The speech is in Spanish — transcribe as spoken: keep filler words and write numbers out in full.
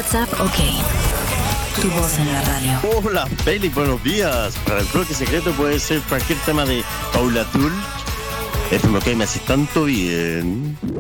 WhatsApp, ok. Tu voz en la radio. Hola, Feli, buenos días. Para el bloque secreto puede ser cualquier tema de Paula Tull. F M, ok, me haces tanto bien.